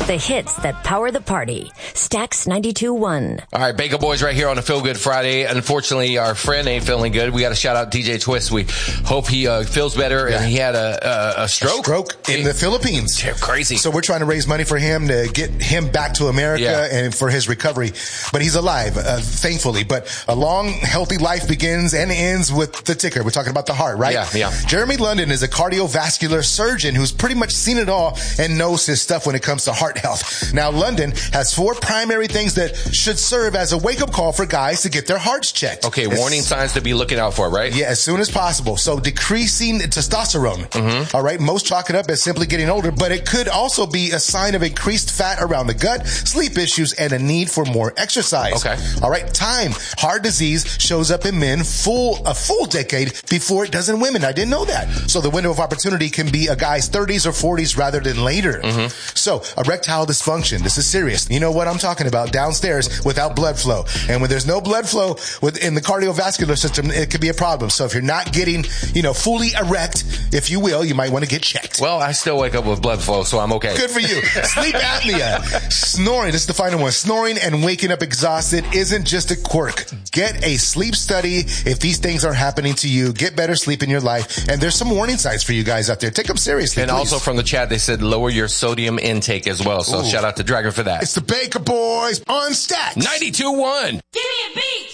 The hits that power the party. Stax 92.1. All right, Baker Boys right here on a Feel Good Friday. Unfortunately, our friend ain't feeling good. We got to shout out DJ Twist. We hope he feels better. Yeah. And he had a stroke. A stroke in the Philippines. Yeah, crazy. So we're trying to raise money for him to get him back to America and for his recovery. But he's alive, thankfully. But a long, healthy life begins and ends with the ticker. We're talking about the heart, right? Yeah. Jeremy London is a cardiovascular surgeon who's pretty much seen it all and knows his stuff when it comes to heart health. Now, London has 4 primary things that should serve as a wake-up call for guys to get their hearts checked. Okay, warning signs to be looking out for, right? Yeah, as soon as possible. So decreasing testosterone. All right, most chalk it up as simply getting older, but it could also be a sign of increased fat around the gut, sleep issues, and a need for more exercise. Okay. All right, time. Heart disease shows up in men a full decade before it does in women. I didn't know that. So the window of opportunity can be a guy's 30s or 40s rather than later. So erectile dysfunction. This is serious. You know what I'm talking about. Downstairs without blood flow. And when there's no blood flow in the cardiovascular system, it could be a problem. So if you're not getting, fully erect, if you will, you might want to get checked. Well, I still wake up with blood flow, so I'm okay. Good for you. Sleep apnea. Snoring. This is the final one. Snoring and waking up exhausted isn't just a quirk. Get a sleep study if these things are happening to you. Get better sleep in your life. And there's some warning signs for you guys out there. Take them seriously, And please. also from the chat, they said lower your sodium intake as well. So shout out to Dragon for that. It's the Baker Boys on Stax 92.1. Give me a beat.